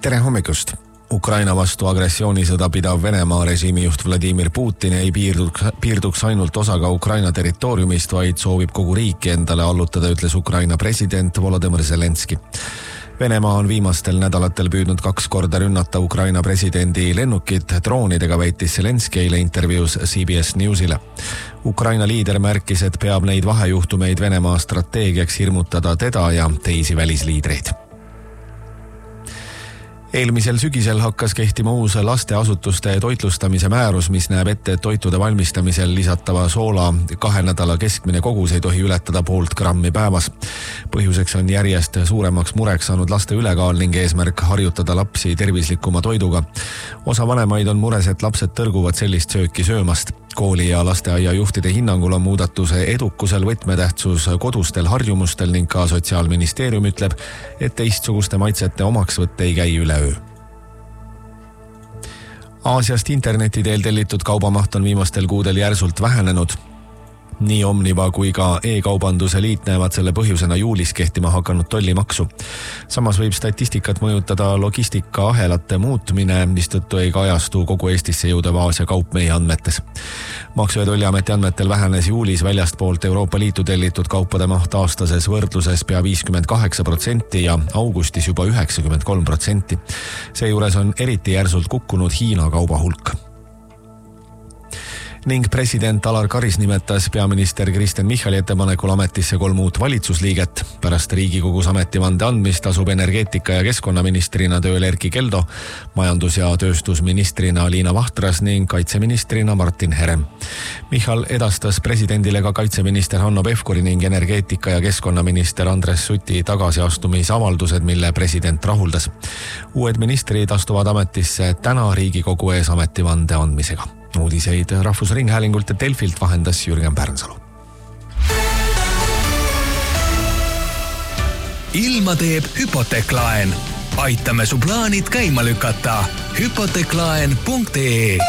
Tere hommikust! Ukraina vastu agressioonisõda pidav Venemaa režiimijuht Vladimir Putin ei piirduks ainult osaga Ukraina territooriumist, vaid soovib kogu riiki endale allutada, ütles Ukraina president Volodymyr Zelenski. Venemaa on viimastel nädalatel püüdnud 2 korda rünnata Ukraina presidendi lennukit droonidega, väitis Zelenski eile intervjuus CBS Newsile. Ukraina liider märkis, et peab neid vahejuhtumeid Venemaa strateegiaks hirmutada teda ja teisi välisliidreid. Eelmisel sügisel hakkas kehtima uus lasteasutuste toitlustamise määrus, mis näeb ette, et toitude valmistamisel lisatava soola 2 nädala keskmine kogus ei tohi ületada 0,5 grammi päevas. Põhjuseks on järjest suuremaks mureks saanud laste ülekaal ning eesmärk harjutada lapsi tervislikuma toiduga. Osa vanemaid on mures, et lapsed tõrguvad sellist sööki söömast. Kooli ja lasteaia juhtide hinnangul on muudatuse edukusel võtmetähtsus kodustel harjumustel ning ka Sotsiaalministeerium ütleb, et teistsuguste maitsete omaksvõtt ei käi üleöö. Aasiast interneti teel tellitud kaubamaht on viimastel kuudel järsult vähenenud. Nii Omniva kui ka e-kaubanduse liit näevad selle põhjusena juulis kehtima hakanud tollimaksu. Samas võib statistikat mõjutada logistikaahelate muutmine, mistõttu ei kajastu kogu Eestisse jõudev Aasia kaup meie andmetes. Maksu- ja Tolliameti andmetel vähenes juulis väljastpoolt Euroopa Liitu tellitud kaupade maht aastases võrdluses pea 58% ja augustis juba 93%. Seejuures on eriti järsult kukkunud Hiina kauba hulk. Ning president Alar Karis nimetas peaminister Kristen Michali ettepanekul ametisse 3 uut valitsusliiget. Pärast Riigikogus ametivande andmist asub energeetika- ja keskkonnaministrina tööl Erkki Keldo, majandus- ja tööstusministrina Liina Vahtras ning kaitseministrina Martin Herem. Michal edastas presidendile ka kaitseminister Hanno Pevkuri ning energeetika- ja keskkonnaminister Andres Suti tagasiastumisavaldused, mille president rahuldas. Uued ministrid astuvad ametisse täna Riigikogu ees ametivande andmisega. Uudiseid Rahvusringhäälingult ja Delfilt vahendas Jürgen Pärnsalu. Ilma teeb Hypoteklaen. Aitame su plaanid käima lükata. Hypoteklaen.ee.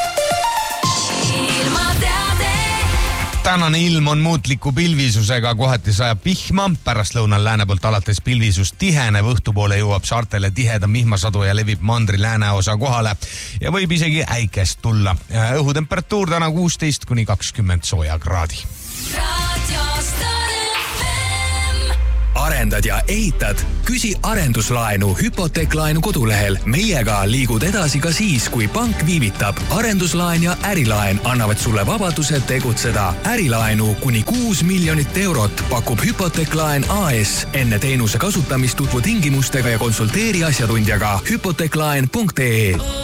Tänane ilm on muutliku pilvisusega, kohati sajab vihma, pärastlõunal lääne poolt alates pilvisus tiheneb, õhtupoole jõuab saartele tiheda vihmasadu ja levib mandri lääneosa kohale ja võib isegi äikest tulla. Õhutemperatuur täna 16-20 sooja kraadi. Arendad ja ehitad? Küsi arenduslaenu Hypoteklaenu kodulehel. Meiega liigud edasi ka siis, kui pank viivitab. Arenduslaen ja ärilaen annavad sulle vabaduse tegutseda. Ärilaenu kuni 6 miljonit eurot pakub Hypoteklaen AS. Enne teenuse kasutamist tutvu tingimustega ja konsulteeri asjatundjaga. Hypoteklaen.ee.